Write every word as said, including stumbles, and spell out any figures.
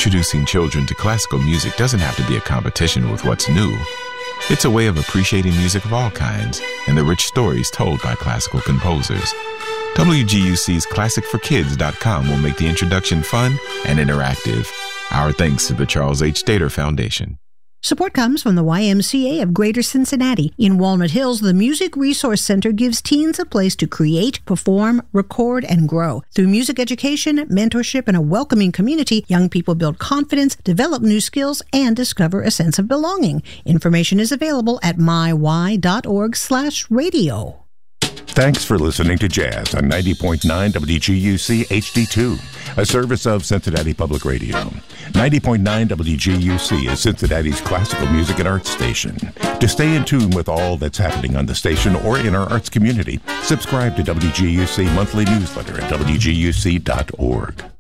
Introducing children to classical music doesn't have to be a competition with what's new. It's a way of appreciating music of all kinds and the rich stories told by classical composers. W G U C's classic for kids dot com will make the introduction fun and interactive. Our thanks to the Charles H. Stater Foundation. Support comes from the Y M C A of Greater Cincinnati. In Walnut Hills, the Music Resource Center gives teens a place to create, perform, record, and grow. Through music education, mentorship, and a welcoming community, young people build confidence, develop new skills, and discover a sense of belonging. Information is available at my y dot org slash radio. Thanks for listening to Jazz on ninety point nine W G U C H D two, a service of Cincinnati Public Radio. ninety point nine W G U C is Cincinnati's classical music and arts station. To stay in tune with all that's happening on the station or in our arts community, subscribe to W G U C monthly newsletter at W G U C dot org.